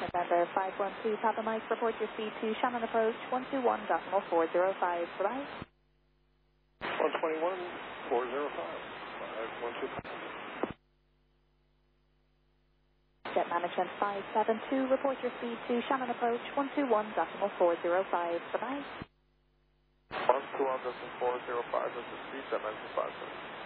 November 512 Papa Mike, report your speed to Shannon Approach 121.405. Bye-bye. 121.405. Jet Management 572, report your speed to Shannon Approach 121.405. Bye-bye. 121.405, this is speed, Jet Management 572.